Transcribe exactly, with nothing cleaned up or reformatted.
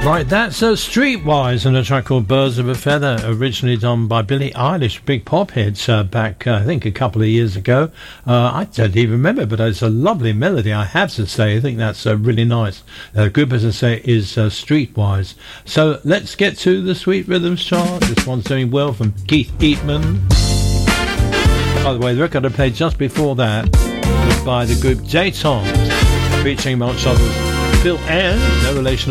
Right, that's uh, Streetwise and a track called Birds of a Feather, originally done by Billie Eilish, big pop hits uh, back, uh, I think, a couple of years ago. Uh, I don't even remember, but it's a lovely melody, I have to say. I think that's uh, really nice. Uh, group, as I say, is uh, Streetwise. So let's get to the Sweet Rhythms chart. This one's doing well from Keith Eatman. By the way, the record I played just before that was by the group Dayton, featuring amongst others Phil Ann, no relation